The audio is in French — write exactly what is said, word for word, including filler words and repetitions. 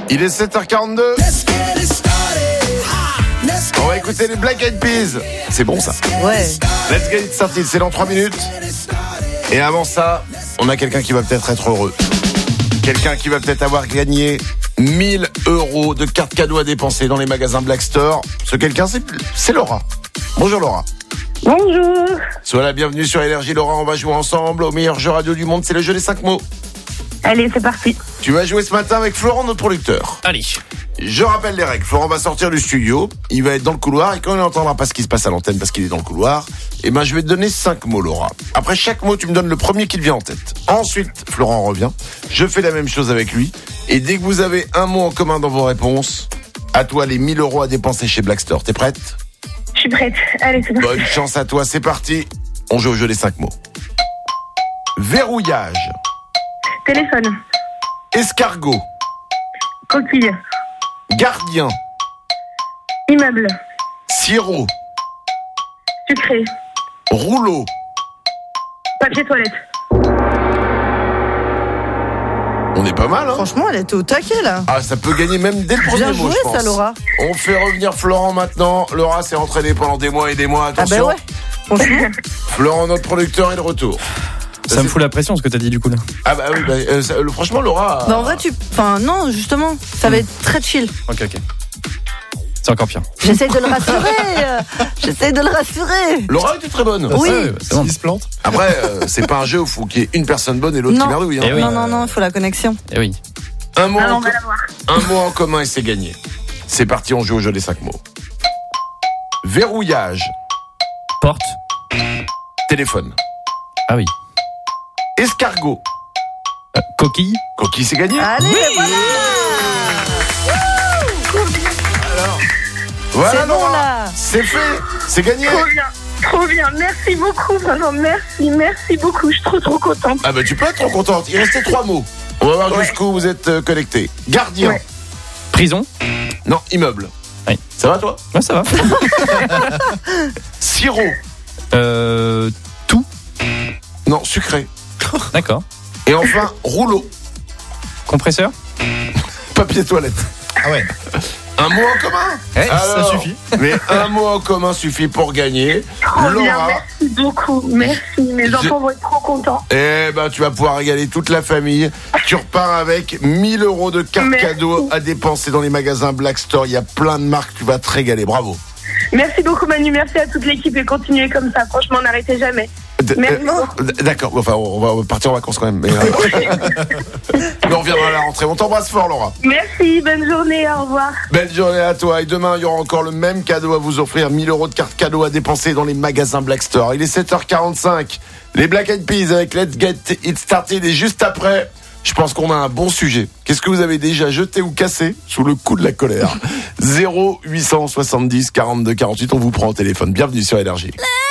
Il est sept heures quarante-deux. On va écouter les Black Eyed Peas. C'est bon ça. Ouais. Let's get it started, c'est dans trois minutes. Et avant ça, on a quelqu'un qui va peut-être être heureux. Quelqu'un qui va peut-être avoir gagné mille euros de cartes cadeaux à dépenser dans les magasins Black Store. Ce quelqu'un, c'est, c'est Laura. Bonjour Laura. Bonjour. Sois la bienvenue sur Énergie. Laura, on va jouer ensemble au meilleur jeu radio du monde. C'est le jeu des cinq mots. Allez, c'est parti. Tu vas jouer ce matin avec Florent, notre producteur. Allez. Je rappelle les règles. Florent va sortir du studio. Il va être dans le couloir. Et quand il n'entendra pas ce qui se passe à l'antenne parce qu'il est dans le couloir, eh ben, je vais te donner cinq mots, Laura. Après chaque mot, tu me donnes le premier qui te vient en tête. Ensuite, Florent revient. Je fais la même chose avec lui. Et dès que vous avez un mot en commun dans vos réponses, à toi les mille euros à dépenser chez Black Store. T'es prête ? Je suis prête. Allez, c'est parti. Bonne chance à toi. C'est parti. On joue au jeu des cinq mots. Verrouillage. Téléphone. Escargot. Coquille. Gardien. Immeuble. Sirop. Sucré. Rouleau. Papier toilette. On est pas mal, hein ? Franchement, elle était au taquet là. Ah, ça peut gagner même dès le premier Bien mot, joué je pense. ça, Laura. On fait revenir Florent maintenant. Laura s'est entraînée pendant des mois et des mois. Ah Attention. bah ouais. Franchement. Florent, notre producteur, est de retour. Ça, Ça me c'est... fout la pression ce que t'as dit du coup là. Ah bah oui, bah, euh, ça, le, franchement, Laura... Bah en vrai, tu. Enfin, non, justement, ça va être très chill. Ok, ok. C'est encore pire. J'essaie de le rassurer. euh, J'essaie de le rassurer. Laura était très bonne. Oui. Ah, ouais, c'est bon. Il se plante. Après, euh, c'est pas un jeu où il faut qu'il y ait une personne bonne et l'autre Non. qui merdouille. Hein. Eh oui. Non, non, non, il faut la connexion. Eh oui. Un, mot Ah, en on va co- la voir. un mot en commun et c'est gagné. C'est parti, on joue au jeu des cinq mots. Verrouillage. Porte. Téléphone. Ah oui. Escargot. Euh, coquille. Coquille, c'est gagné. Allez, voilà. Voilà, C'est bon Laura. là. C'est fait. C'est gagné. Trop bien. Trop bien. Merci beaucoup. Vraiment, merci. Merci beaucoup. Je suis trop, trop contente. Ah bah tu peux être trop contente. Il restait trois mots. On va voir Ouais. jusqu'où vous êtes euh, connectés. Gardien. Ouais. Prison. Non, immeuble. Oui. Ça va toi? Ouais, ça va. Sirop. euh. Tout. Non, sucré. D'accord. Et enfin, rouleau. Compresseur. Papier toilette. Ah ouais. Un mot en commun. Eh, ça Alors, suffit. Mais un mot en commun suffit pour gagner. Trop bien. Laura, Merci beaucoup. Merci. Mes Je- enfants vont être trop contents. eh ben, tu vas pouvoir régaler toute la famille. Tu repars avec mille euros de cartes Merci. cadeaux à dépenser dans les magasins Black Store. Il y a plein de marques. Tu vas te régaler. Bravo. Merci beaucoup, Manu. Merci à toute l'équipe et continuez comme ça. Franchement, n'arrêtez jamais. D- Merci. euh, d- D'accord. Enfin, on va on va partir en vacances quand même. Mais, euh, mais on reviendra à la rentrée. On t'embrasse fort, Laura. Merci. Bonne journée. Au revoir. Belle journée à toi. Et demain, il y aura encore le même cadeau à vous offrir. mille euros de cartes cadeaux à dépenser dans les magasins Black Store. Il est sept heures quarante-cinq. Les Black Eyed Peas avec Let's Get It Started. Et juste après, je pense qu'on a un bon sujet. Qu'est-ce que vous avez déjà jeté ou cassé sous le coup de la colère? zéro huit cent soixante-dix quarante-deux quarante-huit. On vous prend au téléphone. Bienvenue sur Énergie.